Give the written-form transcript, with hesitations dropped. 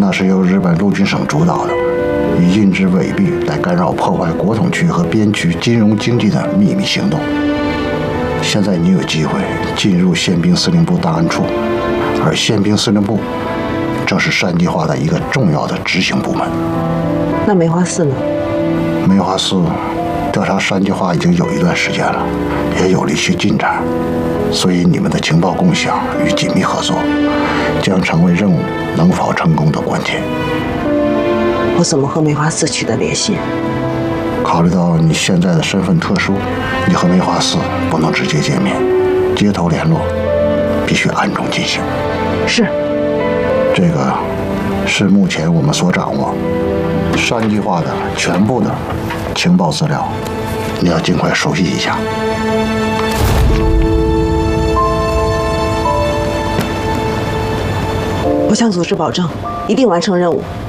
那是由日本陆军省主导的，以印制伪币来干扰破坏国统区和边区金融经济的秘密行动。现在你有机会进入宪兵司令部档案处，而宪兵司令部正是山地化的一个重要的执行部门。 那梅花四呢？ 梅花四调查山地化已经有一段时间了，也有了一些进展，所以你们的情报共享与紧密合作将成为任务能否成功的关键。 我怎么和梅花四取得联系？ 考虑到你现在的身份特殊，你和梅花四不能直接见面，街头联络必须暗中进行。 是。 这个是目前我们所掌握山地化的全部的情报资料，你要尽快熟悉一下。 我向组织保证，一定完成任务。